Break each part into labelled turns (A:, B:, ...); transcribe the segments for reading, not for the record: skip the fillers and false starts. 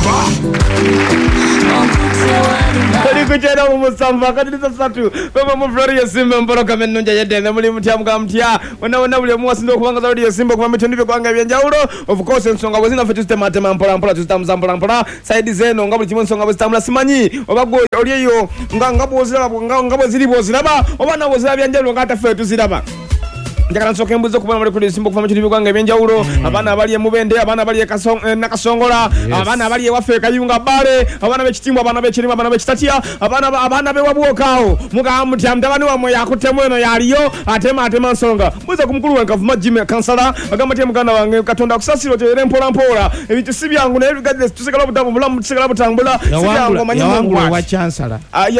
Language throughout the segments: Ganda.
A: kuchera mumusamba kadita satu baba mu Florida Simba mboroka menonja yedene muri mutyamuka mutya wana buli mwasi ndo kubanga zaudi ya Simba kwa micho ndivyo kwanga byanjaulo of course nsonga bwezina fe system atema mpola tutamzampola side zeno ngabuli chimwe nsonga bwezitamula simanyi obago oliyo ngabo zilibo zilaba obana bozira byanjaulo ngata fe tuzilaba ndakana nsoke mbuzo kubana muri kuli Simba kuva micho kwanga byanjaulo abana abali mubende abana abali nakasongola abana abali wafeka yunga bare abana bechitimwa abana bechirima abana bechitatia abana be wabuokao muga mutямdabani wa moya kutemweno yaliyo atema nsonga mbuza kumukuru wanka vuma jime kansala agamba te muganda wange katonda kusasiro tere mpola ebitu sibyangu na ebigade tusekala budamu bulamu tusekala butambula sibyangu manyangu
B: wa chancellor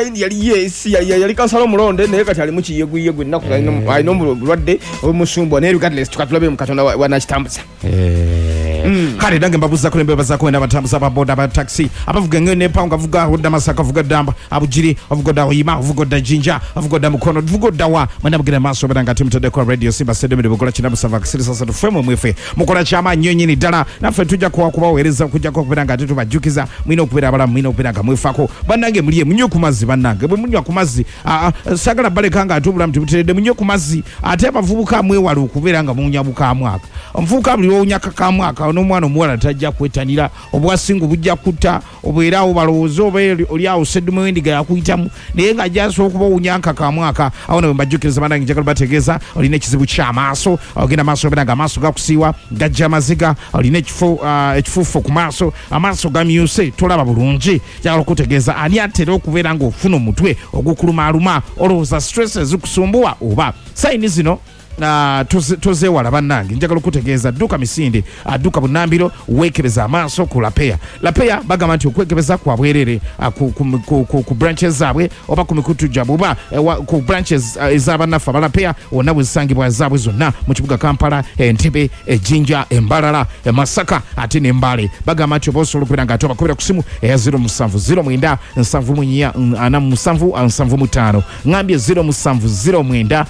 A: yali kansala mulonde naye kati ali muchiyegwe nakuza ino mulwadde omusumbo ne regardless tukatulabe mukatonda wanachitambuza
B: kale dange mbabuza kule mbeba za kwenda batambuza baboda ba taxi abavuga ngene panga vuga hoda masaka vuga damba abujiri avuga da yima avuga da jinja avuga da mukono avuga da wa mwana mugire maso bedanga timto de kwa radio Simba sedem de bukola china musava kisiri sasa tufemo mwefe mukola chama nyonyi ni dala nafe tujja kubawereza kujja ko bedanga tetu bajukiza mwino kubera bala mwino kubera mwefako banange muliye munyo kumazi banange bwe munyo kumazi sagala bale kanga atubula mtibutede munyo kumazi ate abavubuka mwe walu kubera nga munyabuka mwaka mvuka muli onyaka kamwaka n'omwana omuwala tajja kwetanira obwasingu bujja kutta obwerawo balowooza oba oli awo seddume wendiga yakuyitamu naye nga ajjasobola okuba onyanka kamwaka awo nabo mbajjukiriza banange njagala bategeeza olina ekizibu ky'amaaso ogenda maaso obera nga amaaso gakusiiwa gajja amaziga olina ekifuufu ku maaso amaaso gamyuse tolaba bulungi njagala okutegeeza ani atera okubeera ng'ofuna omutwe ogukulumaaluma olowooza stress ezikusumbuwa oba sayini zino tozewala bannange njagala okutegeeza dduka misinde adduka bunambiro weekebeza amaaso ku lapeya bagamba nti okwekebeza kwa bwerere ku branches zaabwe oba ku mikutu gyabwe oba ku branches ez'abannaffe abalapeya wonna bwe zisangibwa zaabwe zonna mu kibuga Kampala, Entebbe, Ejjinja, Embalala, Masaka ate n'Embale bagamba nti oba osobola okubeera nga ate obakubira ku simu eya 070 9 ngambye 070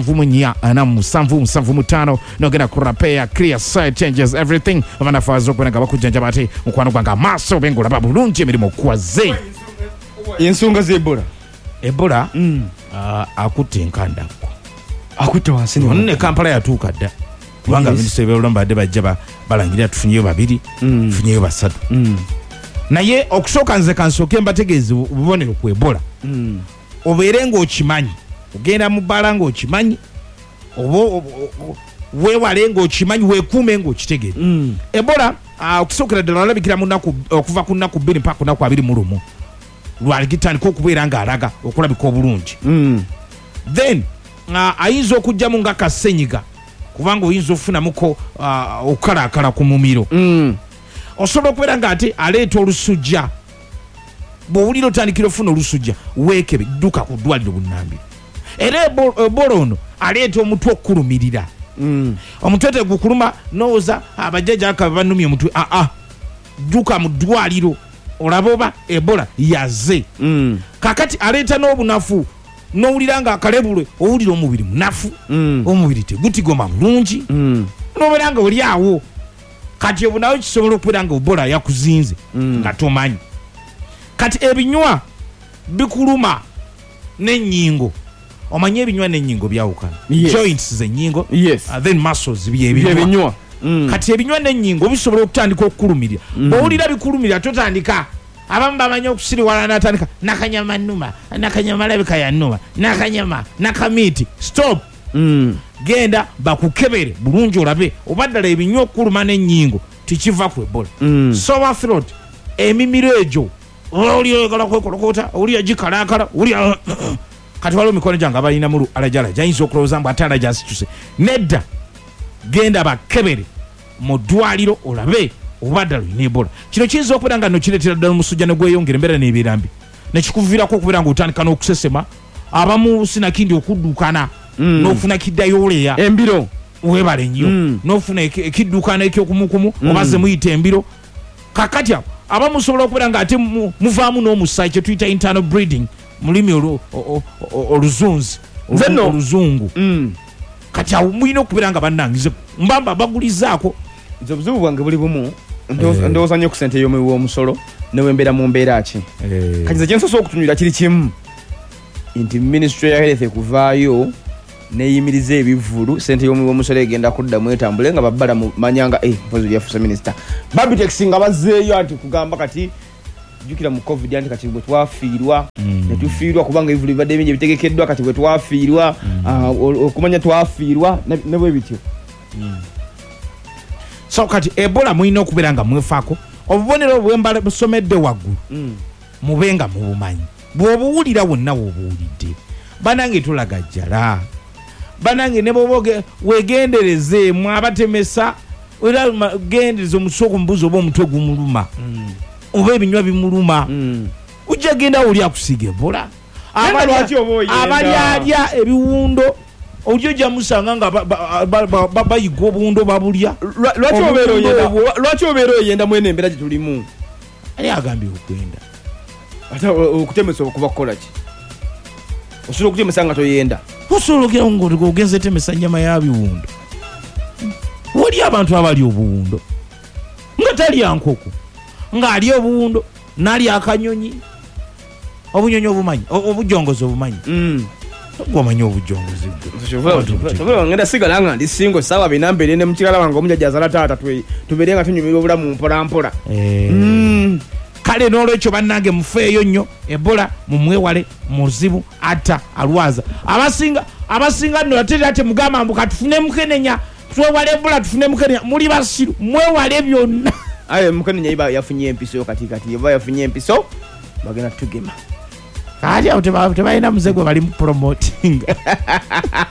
B: 9 nogenda kurapea clear side changes everything abanafazo kwenanga bakujanja bate mukwano gwanga maso bengola babulungi emirimo kwaze
A: ensunga Ebola
B: akutte enkandako
A: akutte wansi
B: ne Kampala yatuuka dda kubanga minisita w'ebyobulamu badde bajja balangira tufunyeyo babiri tufunyeyo basatu naye okusooka nze kansooke mbategeeze obubonero ku Ebola obeere ng'okimanyi ogenda mu bbala ng'okimanyi weewale ng'okimanyi weekuume ng'okitegeere Ebola okusookera ddala olabikira okuva ku nnaku 2 mpaka ku nnaku 21 lwaligitandika okubeera ng'alaga okulabika obulungi then ayinza okujjamu nga kasenyiga kubanga oyinza okufunamuko okukalaakala ku mumiro osobola okubeera ng'ate aleeta olusujja bw'owulira otandikira ofuna olusujja weekebe dduka ku ddwaliro bunnambiro era Ebola ono aleeta omutwe okukulumirira omutwe tegukuluma nooza abajjajja banumye omutwe dduka mu ddwaliro olaba oba Ebola yaze kakati aleeta n'obunafu n'owulira nga akalebulwe owulira omubiri munafu omubiri tegutigoma bulungi n'obeera nga oli awo kati obunawo kisobola okubeera nga Ebola yakuzinze nga tomanyi kati ebinywa bikuluma n'ennyingo omanye ebinywa n'ennyingo byawukana joints z'ennyingo then muscles by'ebinywa kati ebinywa n'ennyingo bisobola okutandika okukulumirira bw'owulira bikulumirira totandika abamu bamanyi okusiriwala n'atandika nakanyama nnuma nakanyama labika ya nnuma nakanyama nakamiiti stop genda bakukebere bulungi olabe oba ddala ebinywa okukuluma n'ennyingo tikiva ku Ebola sore throat emimiro egyo oli oyagala kwekolokota oli agikalaakala oli kati waliwo mikono gyange abalina mulu alajalaja ayinza okulowooza mbu ate alaja asituse nedda genda bakebere mu ddwaliro olabe oba ddala olina Ebola kino kiyinza okubeera nga nokireetera ddala omusujja ne gweyongera embeera n'ebeerambi nekikuviirako okubeera ng'otandika n'okusesema abamu sinakindi okuddukana n'ofuna kiddayoleya
A: embiro
B: weebale nnyo n'ofuna ekiddukana ekyokumukumu oba ze muyita embiro kakati awo abamu osobola okubeera nga ate muvaamu n'omusaayi kye tuyita internal breeding mulimi oluzunzi oluzungu kati awo mulina okubeera nga bannangize mbamba bagulizaako
A: nze obuzibu bwange buli bumu ndowooza nnyo ku ssente y'omuwi w'omusolo newembeera mu mbeera ki kanyiza kyensosola okutunuulira kiri kimu nti ministry ya health ekuvaayo neyimiriza ebivulu ssente y'omuwi w'omusolo egenda kuddamu etambule nga babbala mumanyanga mpozi lyafuusa minisita babitex nga bazzeeyo anti kugamba kati jukira mu covid anti kati bwe twafiirwa netufiirwa kubanga ebivulu bibadde bingi ebitegekeddwa kati bwe twafiirwa okumanya twafiirwa ne bwe bityo
B: so kati Ebola mulina okubeera nga mwefaako obubonero bwembala busomedde waggulu mubenga mubumanyi bw'obuwulira wonna w'obuwulidde banange tulaga jjala banange ne boboge wegendereze mwabatemesa era gendereza omususo ku mbuzi oba omutwe gumuluma oba ebinywa bimuluma ujja genda oli akusiga Ebola abalyalya ebiwundo ojja musanga nga bayiga obuwundo babulya
A: lwaki obeera oyenda mwene embeera gye tulimu
B: ali agambye okugenda
A: ate okutemesa okuba kukola ki osobola okutemesa nga toyenda
B: osobola okugera ng'ogenze temesa nnyama ya biwundo wali abantu abali obuwundo nga talya nkoko ng'ali obuwundo n'ali akanyonyi obunyonyi obumanyi obujongozi obumanyi gwomanyi obujongozi
A: ngenda sigala nga ndi singo sawa binambeere ne mukigala wange omujjajja azala taata tubeere nga tunyumirwa obulamu mpolampola
B: kale n'olwekyo bannange mufeeyo nnyo Ebola mumwewale muzibu atta alwaza abasinga nno ate mugamba mbu katufune mukenenya twewale Ebola tufune mukenenya muli basiru mwewale byonna
A: aye mukenenya iba yafunye empiso kati iba yafunye empiso bagenda tugema
B: kati abo tebalina muze gwe bali mu promoting